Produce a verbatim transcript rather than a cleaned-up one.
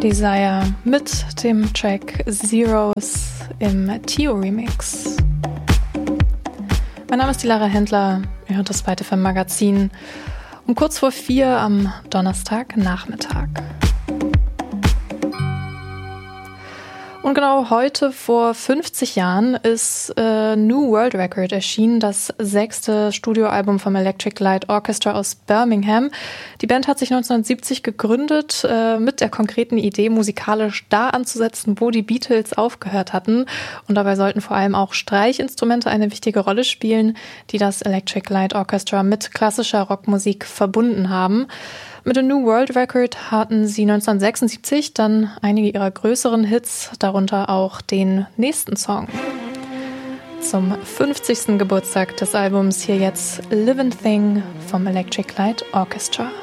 Desire mit dem Track Zeros im Tio-Remix. Mein Name ist die Lara Händler, ihr hört das Weite vom Magazin um kurz vor vier am Donnerstagnachmittag. Und genau heute vor fünfzig Jahren ist äh, New World Record erschienen, das sechste Studioalbum vom Electric Light Orchestra aus Birmingham. Die Band hat sich neunzehnhundertsiebzig gegründet, äh, mit der konkreten Idee, musikalisch da anzusetzen, wo die Beatles aufgehört hatten. Und dabei sollten vor allem auch Streichinstrumente eine wichtige Rolle spielen, die das Electric Light Orchestra mit klassischer Rockmusik verbunden haben. Mit dem New World Record hatten sie neunzehnhundertsechsundsiebzig dann einige ihrer größeren Hits, darunter auch den nächsten Song. Zum fünfzigsten Geburtstag des Albums hier jetzt Living Thing vom Electric Light Orchestra.